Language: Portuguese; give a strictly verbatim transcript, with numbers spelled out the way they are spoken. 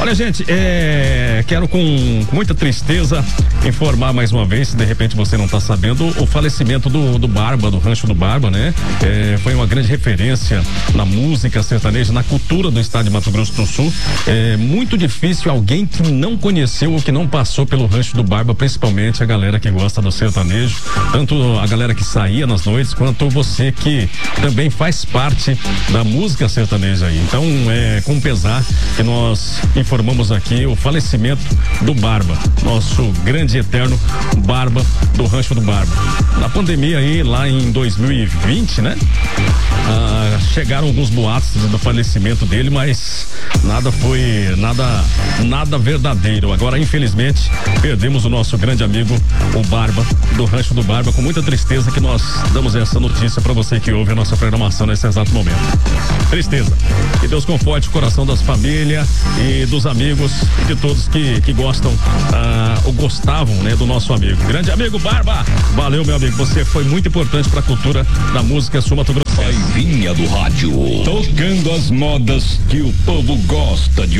Olha, gente, é, quero com, com muita tristeza informar mais uma vez, se de repente você não está sabendo, o falecimento do, do Barba, do Rancho do Barba, né? É, foi uma grande referência na música sertaneja, na cultura do estado de Mato Grosso do Sul. É muito difícil alguém que não conheceu ou que não passou pelo Rancho do Barba, principalmente a galera que gosta do sertanejo, tanto a galera que saía nas noites, quanto você que também faz parte da música sertaneja aí. Então, é com pesar que nós informamos aqui o falecimento do Barba, nosso grande e eterno Barba do Rancho do Barba. Na pandemia aí, lá em dois mil e vinte, né? Ah, chegaram alguns boatos do falecimento dele, mas nada foi, nada, nada verdadeiro. Agora, infelizmente, perdemos o nosso grande amigo, o Barba, do Rancho do Barba, com muita tristeza que nós damos essa notícia para você que ouve a nossa programação nesse exato momento. Tristeza. Que Deus conforte o coração das famílias e dos amigos e de todos que, que gostam, ah, ou gostavam, né, do nosso amigo. Grande amigo Barba, valeu, meu amigo, você foi muito importante para a cultura da música sul-mato-grossense. Vinha do rádio, tocando as modas que o povo gosta de